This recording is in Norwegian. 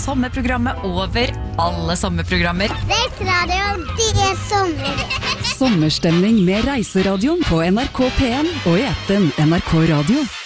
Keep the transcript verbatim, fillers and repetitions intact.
sommerprogrammet over alle sommerprogrammer. Reiseradioen, det er sommer. Sommerstemning med Reiseradioen på N R K P en og i appen N R K Radio.